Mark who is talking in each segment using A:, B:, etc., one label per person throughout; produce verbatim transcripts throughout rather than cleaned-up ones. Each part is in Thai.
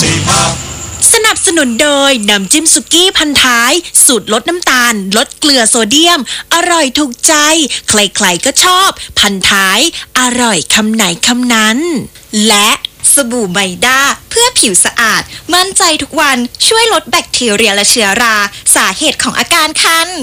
A: สนับสนุนโดยน้ำจิ้มสุกี้พันท้ายสูตรลดน้ำตาลลดเกลือโซเดียมอร่อยถูกใจใครๆก็ชอบพันท้ายอร่อยคำไหนคำนั้นและ
B: สบู่ไมด้าเพื่อผิวสะอาดมั่นใจทุกวันช่วยลดแบคทีเรียและเชื้อราสาเหตุของอาการคัน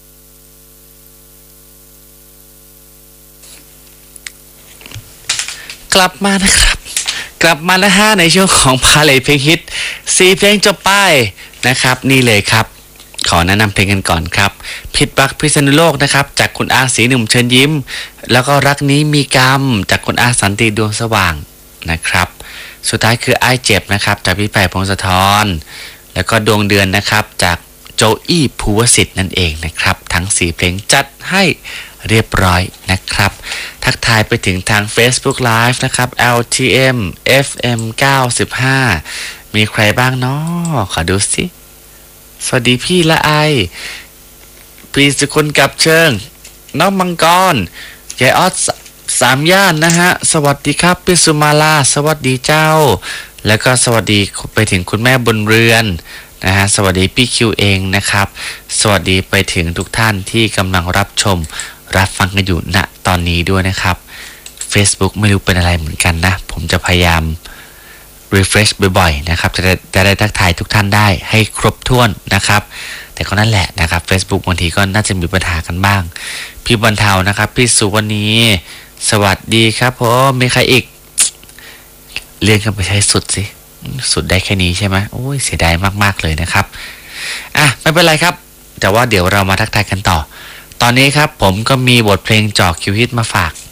C: กลับมานะครับกลับมาแล้วฮะในช่วงของพาเลทเพลงฮิตสี่เพลงจบไปนะครับนี่เลยครับขอแนะนำเพลงกันก่อนครับผิดรักพิษณุโลกนะครับจากคุณอาศรีหนุ่มเชิญยิ้มแล้วก็รักนี้มีกรรมจากคุณอาสันติดวงสว่างนะครับสุดท้ายคืออ้ายเจ็บนะครับจากพี่ไผ่พงศธรแล้วก็ดวงเดือนนะครับจากโจอี้ภูวสิทธิ์นั่นเองนะครับทั้งสี่เพลงจัดให้เรียบร้อยนะครับทักทายไปถึงทาง Facebook Live นะครับ แอล ที เอ็ม เอฟ เอ็ม เก้าสิบห้า มีใครบ้างเนาะขอดูสิสวัสดีพี่ละไอปีสกุลกับเชิงน้องมังกรยายออสสามย่านนะฮะสวัสดีครับพี่สุมาลาสวัสดีเจ้าแล้วก็สวัสดีไปถึงคุณแม่บนเรือนนะฮะสวัสดีพี่คิวเองนะครับสวัสดีไปถึงทุกท่านที่กำลังรับชมรับฟังกันอยู่ณตอนนี้ด้วยนะครับ Facebook ไม่รู้เป็นอะไรเหมือนกันนะผมจะพยายาม refresh บ่อยๆนะครับจะได้จะได้ทักทายทุกท่านได้ให้ครบถ้วนนะครับแต่ก็นั่นแหละนะครับ Facebook บางทีก็น่าจะมีปัญหากันบ้างพี่บรรเทานะครับพี่สุวรรณีสวัสดีครับผมมีใครอีกเรียนกันไปใช้สุดสิสุดได้แค่นี้ใช่ไหมโอ้ยเสียดายมากๆเลยนะครับอ่ะไม่เป็นไรครับแต่ว่าเดี๋ยวเรามาทักทายกันต่อตอนนี้ครับผมก็มีบทเพลงจอกคิวฮิตมาฝาก